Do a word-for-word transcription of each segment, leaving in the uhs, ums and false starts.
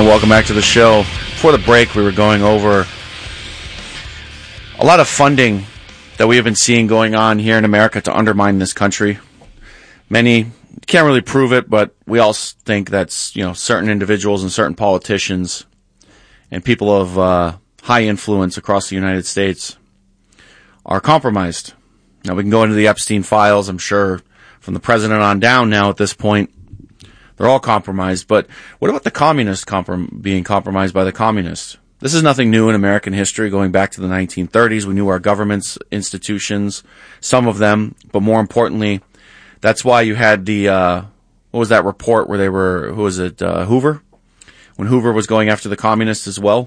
And welcome back to the show. Before the break, we were going over a lot of funding that we have been seeing going on here in America to undermine this country. Many can't really prove it, but we all think that's, you know, certain individuals and certain politicians and people of uh, high influence across the United States are compromised. Now, we can go into the Epstein files, I'm sure, from the president on down now at this point. They're all compromised, but what about the communists comprom- being compromised by the communists? This is nothing new in American history, going back to the nineteen thirties. We knew our government's institutions, some of them, but more importantly, that's why you had the, uh, what was that report where they were, who was it, uh, Hoover? When Hoover was going after the communists as well.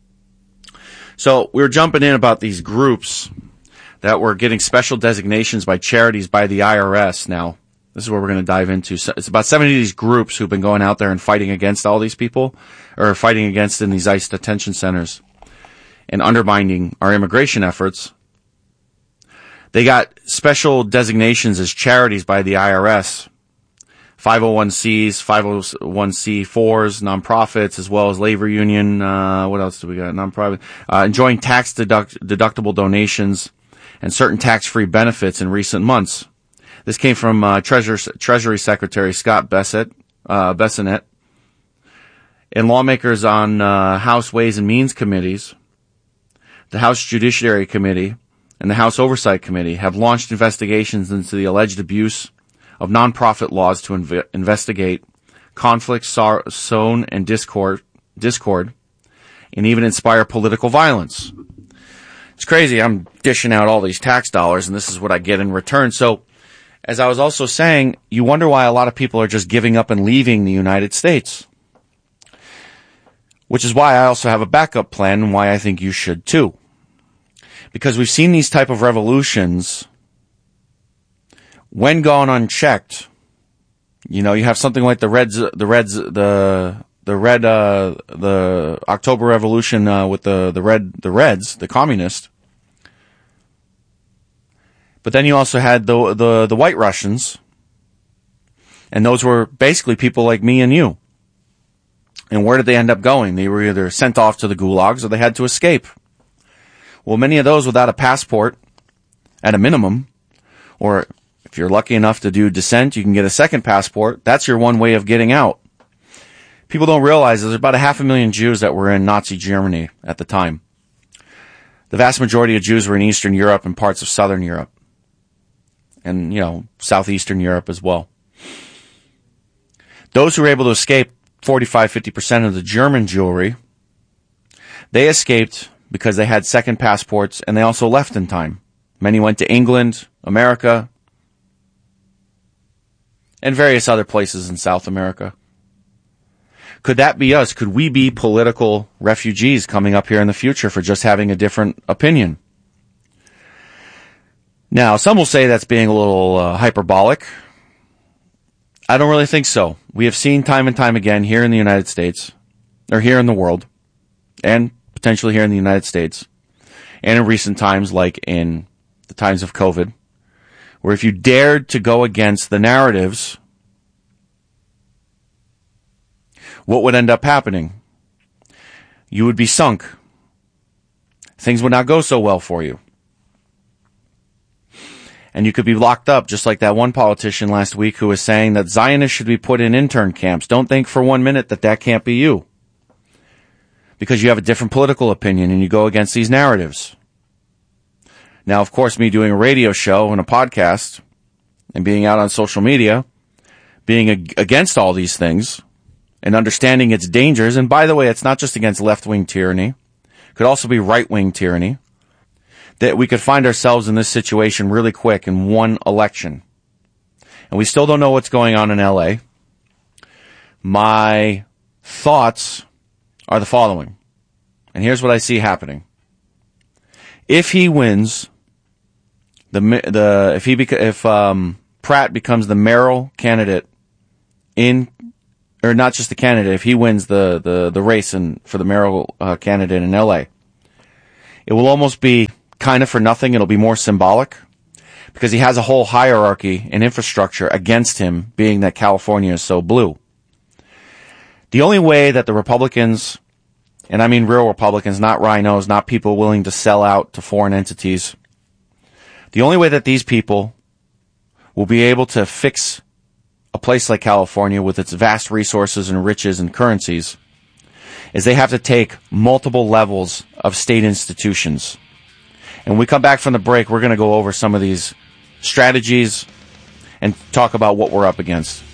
So we were jumping in about these groups that were getting special designations by charities by the I R S now. This is where we're going to dive into. It's about seventy of these groups who've been going out there and fighting against all these people, or fighting against in these ICE detention centers and undermining our immigration efforts. They got special designations as charities by the I R S. five oh one C's, five oh one C fours, nonprofits, as well as labor union. Uh, what else do we got? Nonprofit. Uh, enjoying tax deduct- deductible donations and certain tax-free benefits in recent months. This came from uh, Treasury, Treasury Secretary Scott Bessent, uh, Bessent, and lawmakers on uh, House Ways and Means Committees, the House Judiciary Committee, and the House Oversight Committee have launched investigations into the alleged abuse of nonprofit laws to inv- investigate conflict, sor- sown, and discord, discord, and even inspire political violence. It's crazy. I'm dishing out all these tax dollars, and this is what I get in return. So, as I was also saying, you wonder why a lot of people are just giving up and leaving the United States. Which is why I also have a backup plan and why I think you should too. Because we've seen these type of revolutions, when gone unchecked, you know, you have something like the Reds, the Reds, the, the Red, uh, the October Revolution, uh, with the, the Red, the Reds, the communists. But then you also had the, the, the White Russians, and those were basically people like me and you. And where did they end up going? They were either sent off to the gulags or they had to escape. Well, many of those without a passport, at a minimum, or if you're lucky enough to do descent, you can get a second passport. That's your one way of getting out. People don't realize there's about a half a million Jews that were in Nazi Germany at the time. The vast majority of Jews were in Eastern Europe and parts of Southern Europe. And, you know, Southeastern Europe as well. Those who were able to escape, forty-five to fifty percent of the German Jewry, they escaped because they had second passports and they also left in time. Many went to England, America, and various other places in South America. Could that be us? Could we be political refugees coming up here in the future for just having a different opinion? Now, some will say that's being a little uh, hyperbolic. I don't really think so. We have seen time and time again here in the United States, or here in the world, and potentially here in the United States, and in recent times, like in the times of COVID, where if you dared to go against the narratives, what would end up happening? You would be sunk. Things would not go so well for you. And you could be locked up, just like that one politician last week who was saying that Zionists should be put in intern camps. Don't think for one minute that that can't be you. Because you have a different political opinion and you go against these narratives. Now, of course, me doing a radio show and a podcast and being out on social media, being ag- against all these things and understanding its dangers. And by the way, it's not just against left-wing tyranny. It could also be right-wing tyranny. That we could find ourselves in this situation really quick in one election. And we still don't know what's going on in L A. My thoughts are the following. And here's what I see happening. If he wins, the the if he beca- if um, Pratt becomes the mayoral candidate in, or not just the candidate, if he wins the the, the race in, for the mayoral uh, candidate in L A, it will almost be kind of for nothing. It'll be more symbolic because he has a whole hierarchy and infrastructure against him, being that California is so blue. The only way that the Republicans, and I mean real Republicans, not rhinos, not people willing to sell out to foreign entities, the only way that these people will be able to fix a place like California with its vast resources and riches and currencies is they have to take multiple levels of state institutions. And when we come back from the break, we're going to go over some of these strategies and talk about what we're up against.